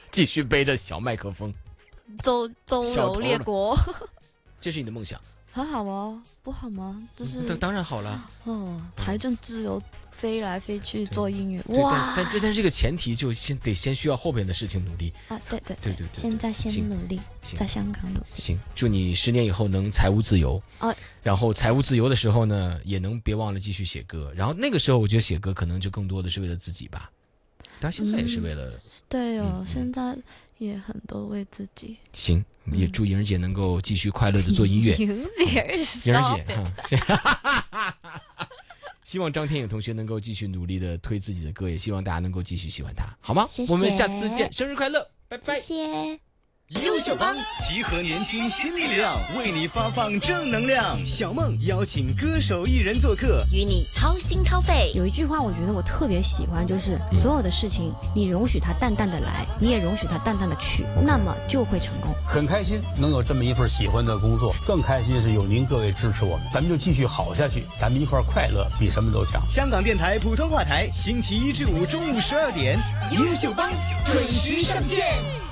继续背着小麦克风周游列国。 这是你的梦想？ 很好吗？不好吗？就是当然好了。 财政自由，飞来飞去做音乐， 哇！但这个前提就先需要后边的事情努力啊！对， 现在先努力，在香港努力。 行，祝你10年以后能财务自由然后财务自由的时候呢，也能别忘了继续写歌。然后那个时候，我觉得写歌可能就更多的是为了自己吧。当然现在也是为了对现在也很多为自己。 行，也祝莹儿姐能够继续快乐的做音乐。 莹儿姐希望张天颖同学能够继续努力的推自己的歌，也希望大家能够继续喜欢他，好吗？ 谢谢， 我们下次见，生日快乐，拜拜。 谢谢。 优秀帮集合年轻新力量，为你发放正能量。小梦邀请歌手艺人做客， 与你掏心掏肺。 有一句话我觉得我特别喜欢，就是所有的事情你容许它淡淡的来，你也容许它淡淡的去，那么就会成功。 很开心能有这么一份喜欢的工作，更开心是有您各位支持我们，咱们就继续好下去，咱们一块快乐比什么都强。 香港电台普通话台，星期1至5中午12点，优秀帮准时上线。